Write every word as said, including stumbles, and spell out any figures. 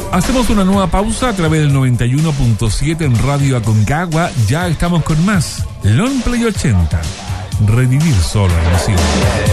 Hacemos una nueva pausa a través del noventa y uno punto siete en Radio Aconcagua. Ya estamos con más Long Play ochenta. Revivir solo la emoción.